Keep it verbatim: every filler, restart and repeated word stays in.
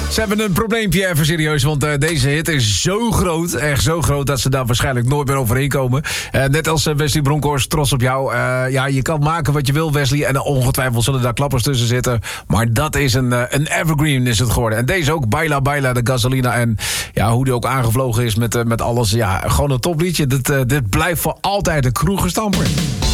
Ze hebben een probleempje, even serieus, want uh, deze hit is zo groot, echt zo groot, dat ze daar waarschijnlijk nooit meer overheen komen. Uh, net als uh, Wesley Bronkhorst, trots op jou. Uh, ja, je kan maken wat je wil, Wesley, en uh, ongetwijfeld zullen daar klappers tussen zitten. Maar dat is een, uh, een evergreen is het geworden. En deze ook, Baila Baila, de Gasolina. En ja, hoe die ook aangevlogen is met, uh, met alles. Ja, gewoon een topliedje. Dit, uh, dit blijft voor altijd een kroegenstamper.